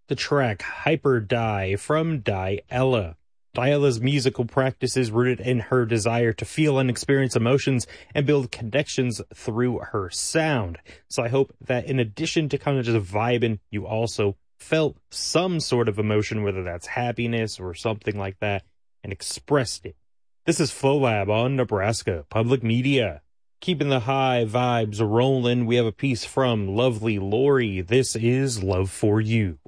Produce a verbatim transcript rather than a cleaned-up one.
the track Hyper Die from Diella. Diella's musical practice is rooted in her desire to feel and experience emotions and build connections through her sound. So I hope that in addition to kind of just vibing, you also felt some sort of emotion, whether that's happiness or something like that, and expressed it. This is Flow Lab on Nebraska Public Media. Keeping the high vibes rolling, we have a piece from lovely Lori. This is Love for You.